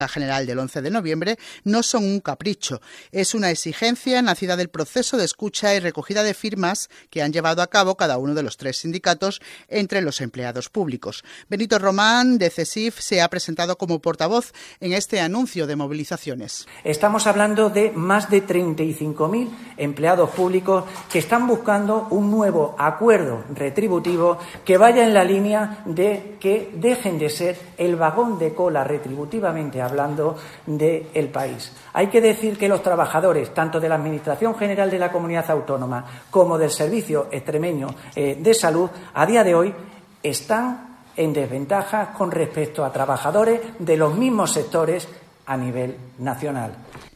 general del 11 de noviembre no son un capricho, es una exigencia nacida del proceso de escucha y recogida de firmas que han llevado a cabo cada uno de los 3 sindicatos entre los empleados públicos. Benito Román, de CESIF, se ha presentado como portavoz en este anuncio de movilizaciones. Estamos hablando de más de 35.000 empleados públicos que están buscando un nuevo acuerdo retributivo que vaya en la línea de que dejen de ser el vagón de cola retributivamente hablando del país. Hay que decir que los trabajadores, tanto de la Administración General de la Comunidad Autónoma como del Servicio Extremeño de Salud, a día de hoy están en desventaja con respecto a trabajadores de los mismos sectores a nivel nacional.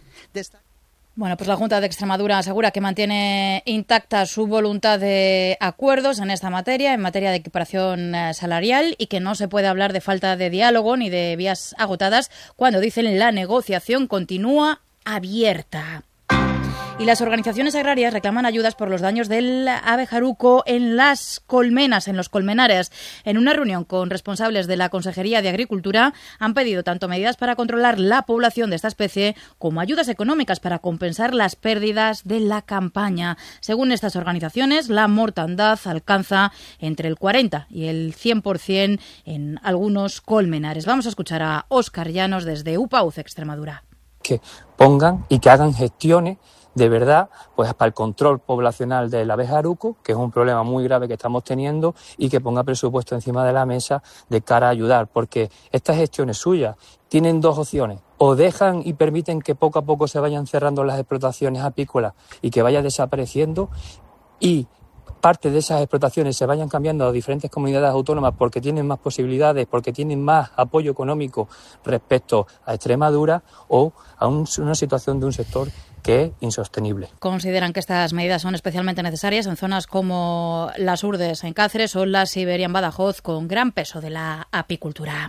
Bueno, pues la Junta de Extremadura asegura que mantiene intacta su voluntad de acuerdos en esta materia, en materia de equiparación salarial, y que no se puede hablar de falta de diálogo ni de vías agotadas cuando dicen la negociación continúa abierta. Y las organizaciones agrarias reclaman ayudas por los daños del abejaruco en las colmenas, en los colmenares. En una reunión con responsables de la Consejería de Agricultura han pedido tanto medidas para controlar la población de esta especie como ayudas económicas para compensar las pérdidas de la campaña. Según estas organizaciones, la mortandad alcanza entre el 40 y el 100% en algunos colmenares. Vamos a escuchar a Óscar Llanos desde UPAUZ, Extremadura. Que pongan y que hagan gestiones de verdad, pues para el control poblacional del abejaruco, que es un problema muy grave que estamos teniendo, y que ponga presupuesto encima de la mesa de cara a ayudar, porque estas gestiones suyas tienen 2 opciones: o dejan y permiten que poco a poco se vayan cerrando las explotaciones apícolas y que vaya desapareciendo, y parte de esas explotaciones se vayan cambiando a diferentes comunidades autónomas porque tienen más posibilidades, porque tienen más apoyo económico respecto a Extremadura, o a una situación de un sector que es insostenible. Consideran que estas medidas son especialmente necesarias en zonas como las Urdes en Cáceres o la Siberia en Badajoz, con gran peso de la apicultura.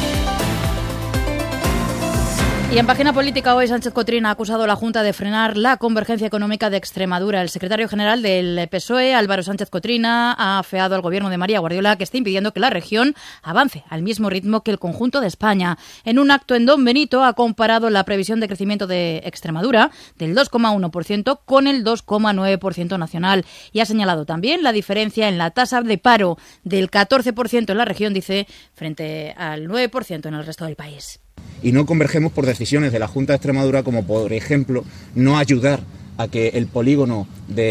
Y en página política hoy, Sánchez Cotrín ha acusado a la Junta de frenar la convergencia económica de Extremadura. El secretario general del PSOE, Álvaro Sánchez Cotrín, ha afeado al gobierno de María Guardiola que está impidiendo que la región avance al mismo ritmo que el conjunto de España. En un acto en Don Benito ha comparado la previsión de crecimiento de Extremadura del 2,1% con el 2,9% nacional, y ha señalado también la diferencia en la tasa de paro del 14% en la región, dice, frente al 9% en el resto del país. Y no convergemos por decisiones de la Junta de Extremadura, como por ejemplo no ayudar a que el polígono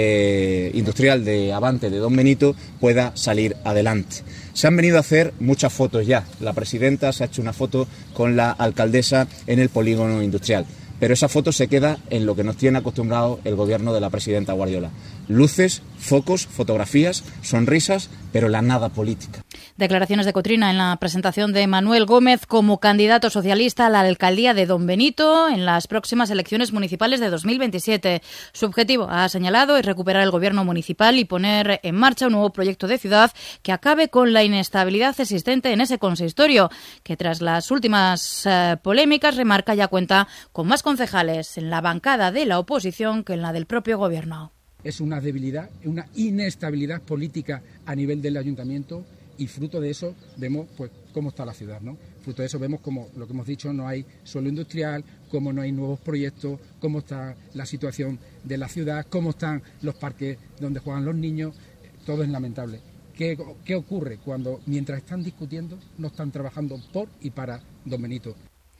industrial de Avante de Don Benito pueda salir adelante. Se han venido a hacer muchas fotos ya. La presidenta se ha hecho una foto con la alcaldesa en el polígono industrial, pero esa foto se queda en lo que nos tiene acostumbrado el gobierno de la presidenta Guardiola: luces, focos, fotografías, sonrisas, pero la nada política. Declaraciones de Cotrina en la presentación de Manuel Gómez como candidato socialista a la alcaldía de Don Benito en las próximas elecciones municipales de 2027. Su objetivo, ha señalado, es recuperar el gobierno municipal y poner en marcha un nuevo proyecto de ciudad que acabe con la inestabilidad existente en ese consistorio, que tras las últimas polémicas, remarca, ya cuenta con más concejales en la bancada de la oposición que en la del propio gobierno. Es una debilidad, una inestabilidad política a nivel del ayuntamiento, y fruto de eso vemos pues cómo está la ciudad, ¿no? Fruto de eso vemos como lo que hemos dicho, no hay suelo industrial, cómo no hay nuevos proyectos, cómo está la situación de la ciudad, cómo están los parques donde juegan los niños. Todo es lamentable. ¿Qué ocurre cuando mientras están discutiendo no están trabajando por y para Don Benito?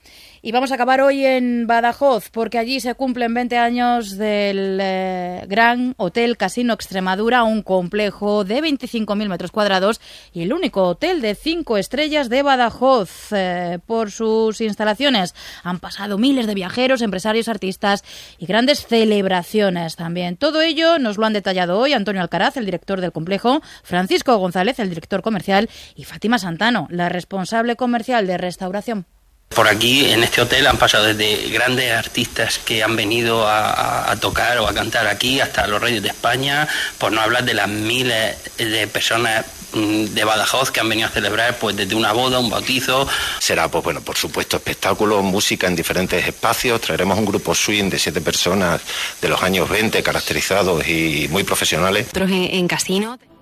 Y vamos a acabar hoy en Badajoz, porque allí se cumplen 20 años del Gran Hotel Casino Extremadura, un complejo de 25.000 metros cuadrados y el único hotel de 5 estrellas de Badajoz. Por sus instalaciones han pasado miles de viajeros, empresarios, artistas y grandes celebraciones también. Todo ello nos lo han detallado hoy Antonio Alcaraz, el director del complejo, Francisco González, el director comercial, y Fátima Santano, la responsable comercial de restauración. Por aquí, en este hotel, han pasado desde grandes artistas que han venido a tocar o a cantar aquí, hasta los Reyes de España, por no hablar de las miles de personas de Badajoz que han venido a celebrar pues desde una boda, un bautizo. Será, pues bueno, por supuesto, espectáculos, música en diferentes espacios. Traeremos un grupo swing de 7 personas de los años 20, caracterizados y muy profesionales. Nosotros en casino